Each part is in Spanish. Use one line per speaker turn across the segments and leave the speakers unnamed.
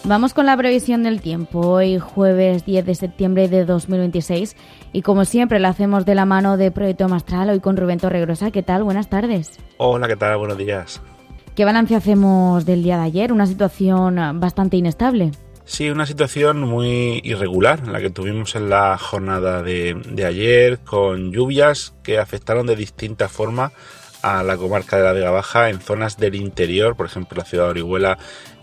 Vamos con la previsión del tiempo, hoy jueves 10 de septiembre de 2026 y como siempre la hacemos de la mano de Proyecto Mastral, hoy con Rubén Torregrosa. ¿Qué tal? Buenas tardes.
Hola, ¿qué tal? Buenos días.
¿Qué balance hacemos del día de ayer? Una situación bastante inestable.
Sí, una situación muy irregular, la que tuvimos en la jornada de ayer, con lluvias que afectaron de distinta forma a la comarca de la Vega Baja. En zonas del interior, por ejemplo la ciudad de Orihuela,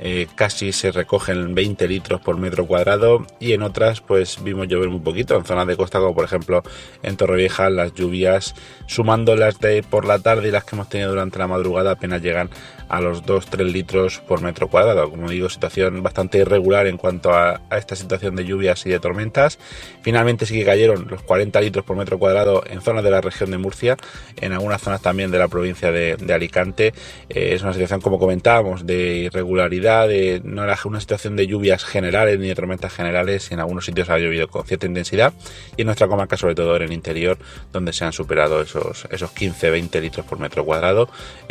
casi se recogen 20 litros por metro cuadrado, y en otras pues vimos llover muy poquito. En zonas de costa, como por ejemplo en Torrevieja, las lluvias, sumando las de por la tarde y las que hemos tenido durante la madrugada, apenas llegan a los 2-3 litros por metro cuadrado. Como digo, situación bastante irregular en cuanto a esta situación de lluvias y de tormentas. Finalmente sí que cayeron los 40 litros por metro cuadrado en zonas de la región de Murcia, en algunas zonas también de la provincia de Alicante. Es una situación, como comentábamos, de irregularidad, no era una situación de lluvias generales ni de tormentas generales, y en algunos sitios ha llovido con cierta intensidad, y en nuestra comarca, sobre todo en el interior, donde se han superado esos 15-20 litros por metro cuadrado,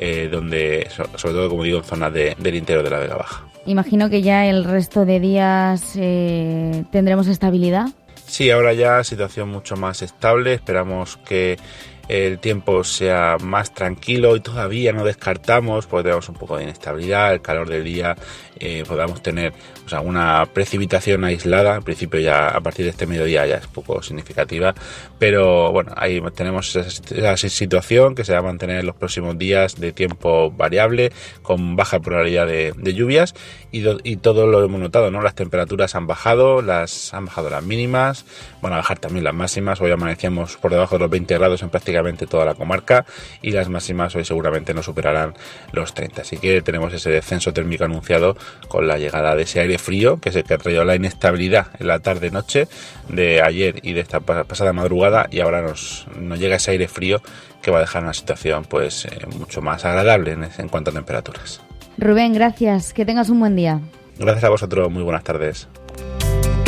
donde sobre todo, como digo, en zonas del interior de la Vega Baja.
Imagino que ya el resto de días tendremos estabilidad.
Sí, ahora ya situación mucho más estable. Esperamos que el tiempo sea más tranquilo y todavía no descartamos, porque tenemos un poco de inestabilidad, el calor del día, podamos tener pues, alguna precipitación aislada. En principio ya a partir de este mediodía ya es poco significativa, pero bueno, ahí tenemos esa situación que se va a mantener en los próximos días, de tiempo variable, con baja probabilidad de lluvias, y todo lo hemos notado, ¿no? Las temperaturas han bajado las mínimas, van a bajar también las máximas. Hoy amanecíamos por debajo de los 20 grados en prácticamente toda la comarca, y las máximas hoy seguramente no superarán los 30. Así que tenemos ese descenso térmico anunciado con la llegada de ese aire frío, que es el que trajo la inestabilidad en la tarde-noche de ayer y de esta pasada madrugada, y ahora nos llega ese aire frío que va a dejar una situación pues mucho más agradable en cuanto a temperaturas.
Rubén, gracias. Que tengas un buen día.
Gracias a vosotros. Muy buenas tardes.